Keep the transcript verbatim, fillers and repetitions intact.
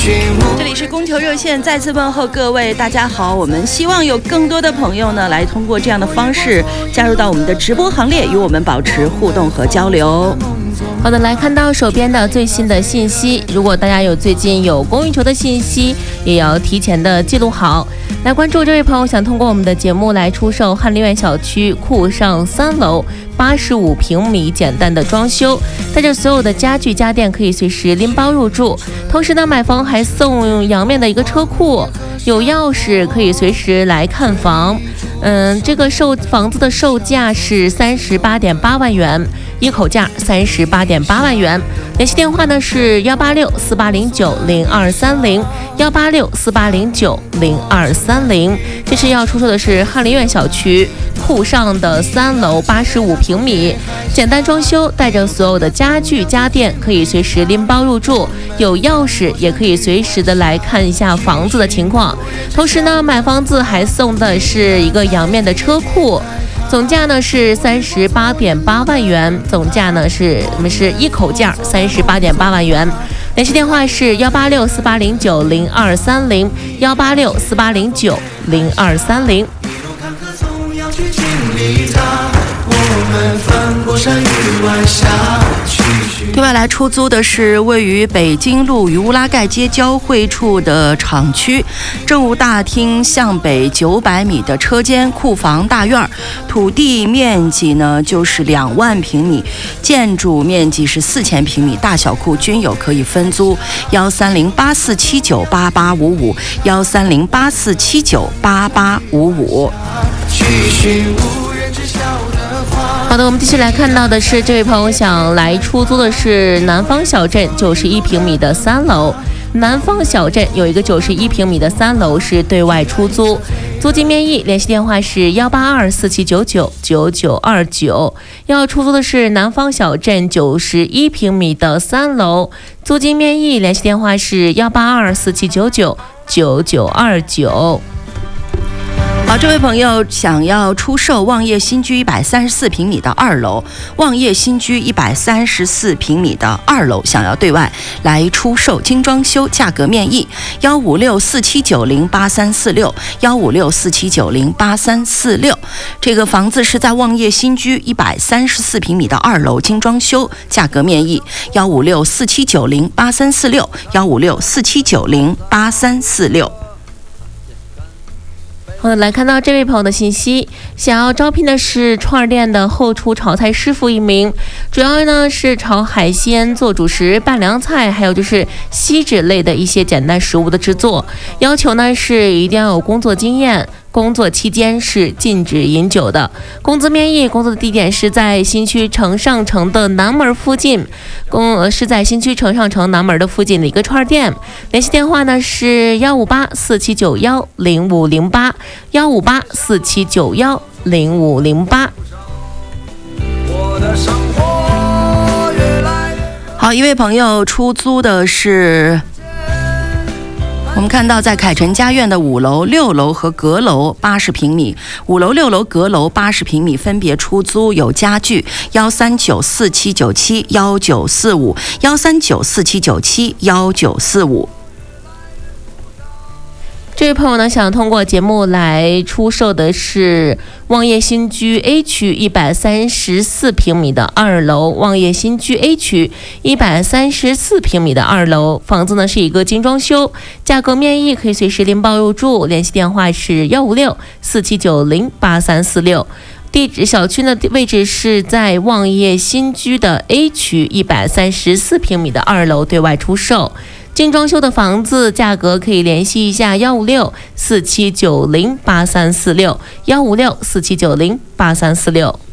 这里是供求热线，再次问候各位，大家好。我们希望有更多的朋友呢，来通过这样的方式加入到我们的直播行列，与我们保持互动和交流。 好的，来看到手边的最新的信息，如果大家有最近有公益球的信息，也要提前的记录好。来关注这位朋友想通过我们的节目来出售翰林苑小区库上三楼八十五平米简单的装修，带着所有的家具家电可以随时拎包入住，同时呢买房还送阳面的一个车库，有钥匙可以随时来看房。嗯，这个售房子的售价是三十八点八万元，一口价三十八点八万元。联系电话呢是幺八六四八零九零二三零，幺八六四八零九零二三零。这是要出售的是翰林苑小区库上的三楼八十五平米，简单装修，带着所有的家具家电，可以随时拎包入住，有钥匙也可以随时的来看一下房子的情况。同时呢，买房子还送的是一个阳面的车库。总价呢是三十八点八万元，总价呢是我们是一口价三十八点八万元。联系电话是幺八六四八零九零二三零，幺八六四八零九零二三零。 对外来出租的是位于北京路与乌拉盖街交汇处的厂区，政务大厅向北九百米的车间库房大院，土地面积呢就是两万平米，建筑面积是四千平米，大小库均有可以分租。幺三零八四七九八八五五，幺三零八四七九八八五五。 好的，我们继续来看到的是，这位朋友想来出租的是南方小镇九十一平米的三楼。南方小镇有一个九十一平米的三楼是对外出租，租金面议，联系电话是幺八二四七九九九九二九。要出租的是南方小镇九十一平米的三楼，租金面议，联系电话是幺八二四七九九九九二九。 好，这位朋友想要出售望业新居一百三十四平米的二楼，望业新居一百三十四平米的二楼想要对外来出售，精装修，价格面议，幺五六四七九零八三四六，幺五六四七九零八三四六。这个房子是在望业新居一百三十四平米的二楼，精装修，价格面议，幺五六四七九零八三四六，幺五六四七九零八三四六。 好的，来看到这位朋友的信息，想要招聘的是串儿店的后厨炒菜师傅一名，主要呢是炒海鲜、做主食、拌凉菜，还有就是锡纸类的一些简单食物的制作。要求呢是一定要有工作经验，工作期间是禁止饮酒的。工资面议，工作的地点是在新区城上城的南门附近，工是在新区城上城南门的附近的一个串儿店。联系电话呢是幺五八四七九幺零五零八，幺五八四七九幺零五零八。 好，一位朋友出租的是，我们看到在凯辰家苑的五楼、六楼和阁楼八十平米，五楼、六楼、阁楼八十平米分别出租，有家具，幺三九四七九七幺九四五，幺三九四七九七幺九四五。 这位朋友呢，想通过节目来出售的是望业新居 A 区一百三十四平米的二楼，望业新居 A 区一百三十四平米的二楼，房子呢是一个精装修，价格面议，可以随时拎包入住，联系电话是幺五六四七九零八三四六。地址小区呢位置是在望业新居的 A 区一百三十四平米的二楼对外出售。精装修的房子价格可以联系一下幺五六四七九零八三四六，幺五六四七九零八三四六。